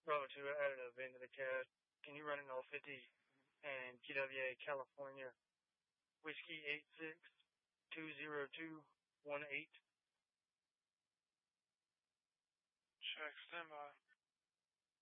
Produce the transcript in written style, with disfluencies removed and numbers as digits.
Bravo 2, I added a VIN to the cab. Can you run an 050 and GWA California Whiskey 8620218? Check, standby.